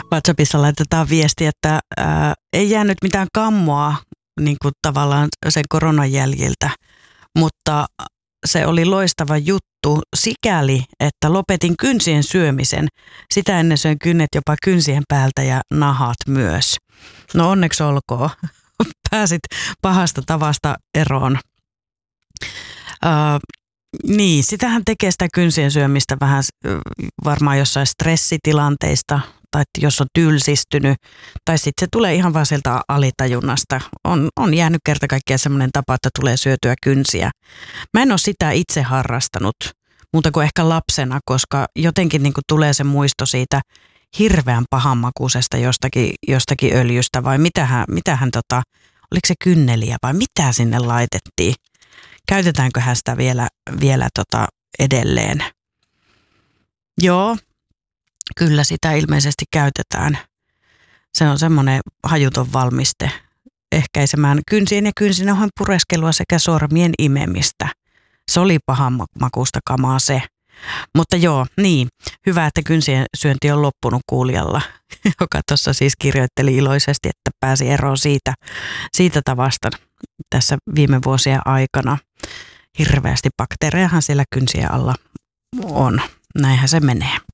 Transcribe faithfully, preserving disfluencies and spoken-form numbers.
WhatsAppissa laitetaan viesti, että ää, ei jäänyt mitään kammoa niin kuin tavallaan sen koronan jäljiltä, mutta se oli loistava juttu sikäli, että lopetin kynsien syömisen. Sitä ennen söin kynnet jopa kynsien päältä ja nahat myös. No onneksi olkoon. Pääsit pahasta tavasta eroon. Öö, niin, sitähän tekee sitä kynsien syömistä vähän varmaan jossain stressitilanteista, tai jos on tylsistynyt, tai sitten se tulee ihan vaan sieltä alitajunnasta. On, on jäänyt kerta kaikkiaan semmoinen tapa, että tulee syötyä kynsiä. Mä en ole sitä itse harrastanut, muuta kuin ehkä lapsena, koska jotenkin niin kuin tulee se muisto siitä hirveän pahanmakuisesta jostakin, jostakin öljystä, vai mitähän, mitähän tota, oliko se kynneliä vai mitä sinne laitettiin? Käytetäänköhän sitä vielä, vielä tota edelleen? Joo, kyllä sitä ilmeisesti käytetään. Se on semmoinen hajuton valmiste ehkäisemään kynsien ja kynsinauhan pureskelua sekä sormien imemistä. Se oli pahan makuusta kamaa se. Mutta joo, niin. Hyvä, että kynsien syönti on loppunut kuulijalla, joka tuossa siis kirjoitteli iloisesti, että pääsi eroon siitä, siitä tavasta tässä viime vuosien aikana. Hirveästi bakteerejahan siellä kynsien alla on. Näinhän se menee.